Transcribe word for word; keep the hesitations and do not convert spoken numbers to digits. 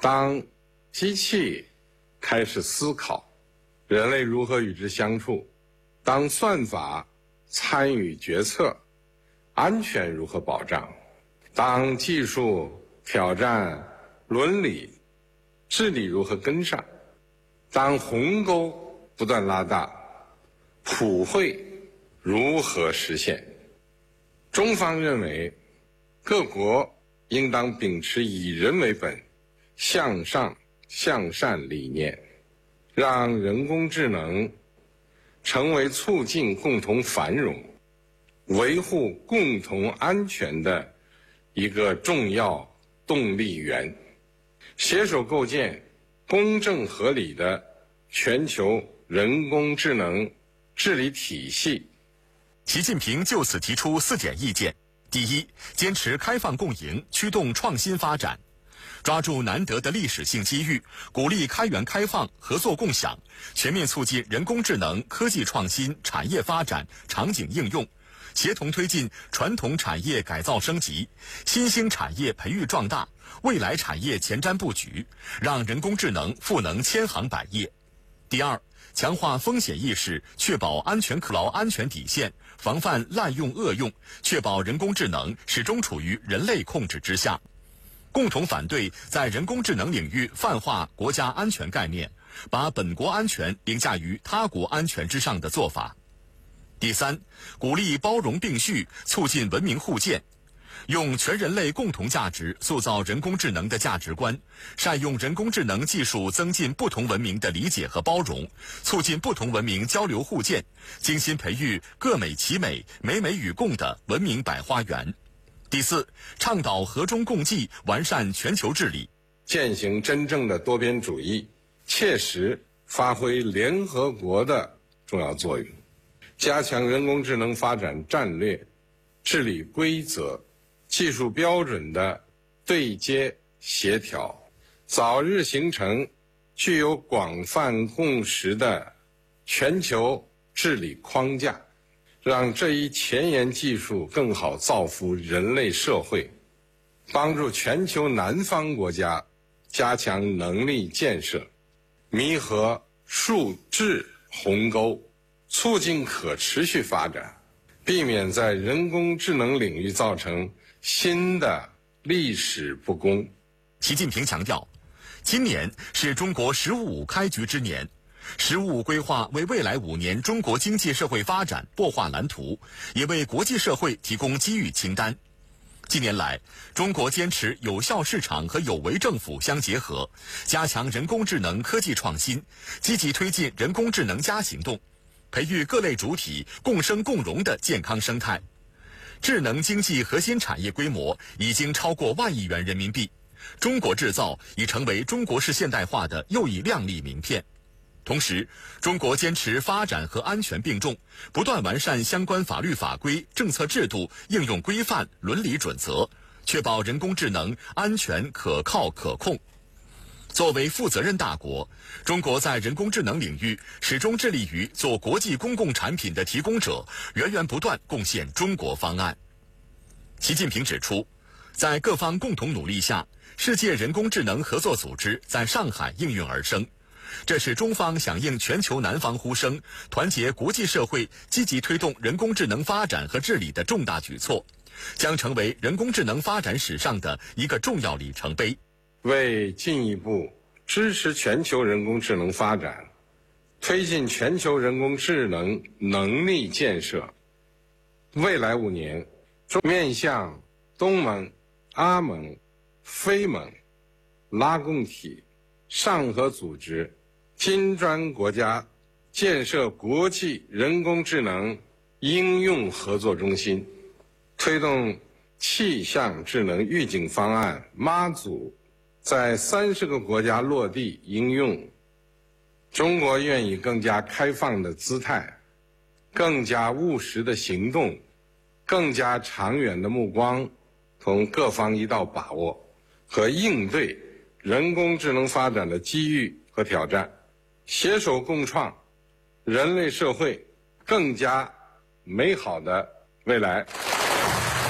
当机器开始思考人类如何与之相处，当算法参与决策，安全如何保障？当技术挑战伦理，治理如何跟上？当鸿沟不断拉大，普惠如何实现？中方认为，各国应当秉持以人为本、向上向善理念，让人工智能成为促进共同繁荣、维护共同安全的一个重要动力源，携手构建公正合理的全球人工智能治理体系。 习近平就此提出四点意见：第一，坚持开放共赢，驱动创新发展，抓住难得的历史性机遇，鼓励开源开放、合作共享，全面促进人工智能科技创新产业发展、场景应用，协同推进传统产业改造升级、新兴产业培育壮大、未来产业前瞻布局，让人工智能赋能千行百业。第二，强化风险意识，确保安全牢安全底线，防范滥用恶用，确保人工智能始终处于人类控制之下。共同反对在人工智能领域泛化国家安全概念，把本国安全凌驾于他国安全之上的做法。第三，鼓励包容并蓄，促进文明互鉴，用全人类共同价值塑造人工智能的价值观，善用人工智能技术增进不同文明的理解和包容，促进不同文明交流互鉴，精心培育各美其美、美美与共的文明百花园。第四，倡导和中共济，完善全球治理， 践行真正的多边主义，切实发挥联合国的重要作用，加强人工智能发展战略、治理规则、技术标准的对接协调，早日形成具有广泛共识的全球治理框架，让这一前沿技术更好造福人类社会，帮助全球南方国家加强能力建设，弥合数质鸿沟，促进可持续发展，避免在人工智能领域造成新的历史不公。 习近平强调，今年是中国“十五五”开局之年，“十五五”规划为未来五年中国经济社会发展擘画蓝图，也为国际社会提供机遇清单。近年来，中国坚持有效市场和有为政府相结合，加强人工智能科技创新，积极推进人工智能加行动，培育各类主体共生共荣的健康生态。智能经济核心产业规模已经超过万亿元人民币，中国制造已成为中国式现代化的又一亮丽名片。同时，中国坚持发展和安全并重，不断完善相关法律法规、政策制度、应用规范、伦理准则，确保人工智能安全、可靠、可控。作为负责任大国，中国在人工智能领域始终致力于做国际公共产品的提供者，源源不断贡献中国方案。习近平指出，在各方共同努力下，世界人工智能合作组织在上海应运而生。这是中方响应全球南方呼声，团结国际社会积极推动人工智能发展和治理的重大举措，将成为人工智能发展史上的一个重要里程碑。 为进一步支持全球人工智能发展，推进全球人工智能能力建设，未来五年，面向东盟、阿盟、非盟、拉共体、上合组织、金砖国家建设国际人工智能应用合作中心，推动气象智能预警方案妈祖在三十个国家落地应用。中国愿以更加开放的姿态、更加务实的行动、更加长远的目光，同各方一道把握和应对人工智能发展的机遇和挑战，携手共创人类社会更加美好的未来。